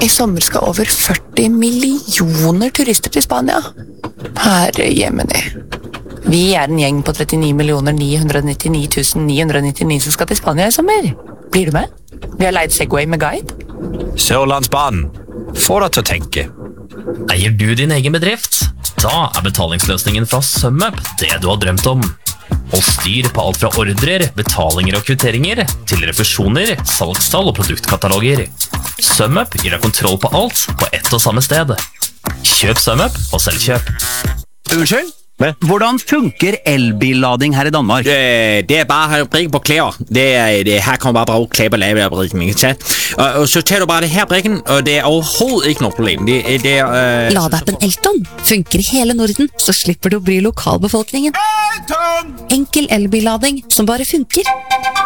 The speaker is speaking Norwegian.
I sommer skal over 40 millioner turister til Spania. Herre jemini. Vi den gjeng på 39.999.999 som skal til Spania I sommer. Blir du med? Vi har leid Segway med guide. Sørlandsbanen. Få deg til å tenke. Eier du din egen bedrift? Da betalingsløsningen fra SumUp det du har drømt om. Og styr på alt fra ordrer, betalinger og kvitteringer til refusjoner, salgstall og produktkataloger. SumUp gir deg kontroll på alt på ett og samme sted. Kjøp SumUp og selvkjøp. Unnskyld? Hvordan funker elbillading her I Danmark? Det bare brikke på klær. Her kan man bare bruge klær på lavebrikken, ikke sant? Og så tager du bare det her brikken, og det overhovedet ikke noe problem. Ladeappen Elton funker I hele Norden, så slipper du å bry lokalbefolkningen. Enkel elbillading som bare funker.